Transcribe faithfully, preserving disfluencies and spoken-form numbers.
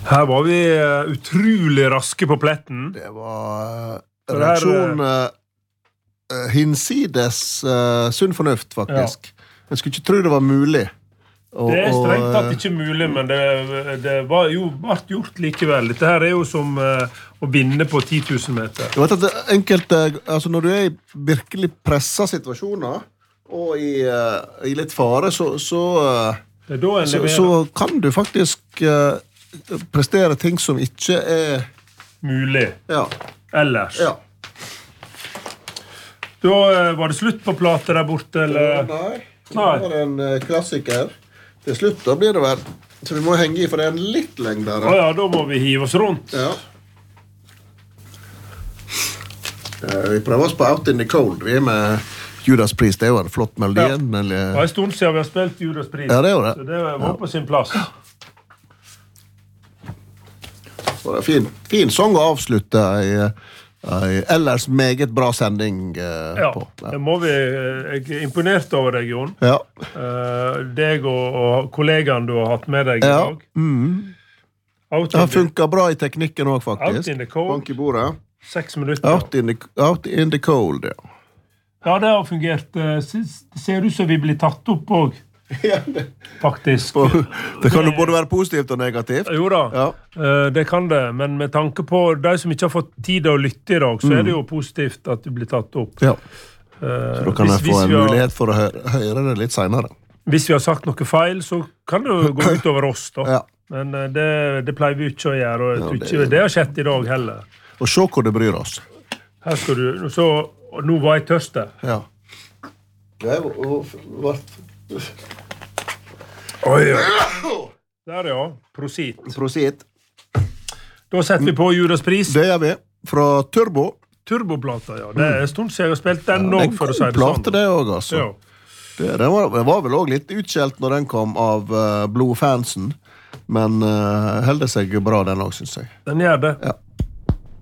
Her var vi uh, utrolig raske på pletten. Det var uh, reaksjon uh, uh, hinsides uh, sunn fornuft, faktisk. Ja. Jeg skulle ikke tro det var mulig. Og, det er strengt tatt ikke mulig, men det, det var jo bare gjort likevel. Dette her er jo som uh, å vinne på ti tusen meter. Du vet at enkelte, altså når du er i virkelig presset situasjoner, og i, uh, i litt fare, så, så, uh, så, så kan du faktisk uh, prestere ting som ikke er... Mulig. Ja. Ellers. Ja. Da uh, var det slutt på plate der borte, eller? Nei, det var en uh, klassiker. Til slutt da blir det vel, så vi må henge i, for det er en litt lengdere. Å ja, da må vi hive oss rundt. Ja. Uh, vi prøver oss på Out in the Cold. Vi er med Judas Priest, det er jo en flott melodi. Ja. Men, uh, det var en stund siden vi har spilt Judas Priest. Ja, det er jo det. Så det var ja. På sin plass. Det er fin, fin sang å avslutte i... Uh, ellers meget bra sending uh, ja, på. Ja, det må vi. Jeg er imponert over deg, Jon. Ja. Uh, deg og, og kollegaen du har hatt med deg i ja. dag. Mm. Det har funket bra i teknikken også, faktisk. Out in the cold. Bank i bordet. Seks minutter. Out in the, out in the cold, ja. Ja, det har fungert. Det ser ut som vi blir tatt opp også. Ja, det. Faktisk. Det kan jo både være positivt og negativt. Jo da, ja. Det kan det. Men med tanke på de som ikke har fått tid å lytte i dag, så mm. er det jo positivt at du blir tatt opp. Ja. Så da kan hvis, jeg få en har, mulighet for å høre, høre det litt senere. Hvis vi har sagt noe feil, så kan det jo gå ut over oss da. Ja. Men det, det pleier vi ikke å gjøre, og jeg tror ikke ja, det, det har skjedd i dag heller. Og se hvor det bryr oss. Her skal du, så, nå var jeg tørste. Ja. Det var... Oi, ja. Der ja, prosit. Prosit. Da setter vi på Judas Priest. Det gjør vi. Fra Turbo. Turboplata, ja. Det er stund siden jeg har spilt den nå, ja, for å si det plate, sånn. Det også, altså. Ja. Det, det, var, det var vel også litt utskjelt når den kom av uh, blodfansen. Men uh, held det seg bra den også, synes jeg. Den gjør det. Ja.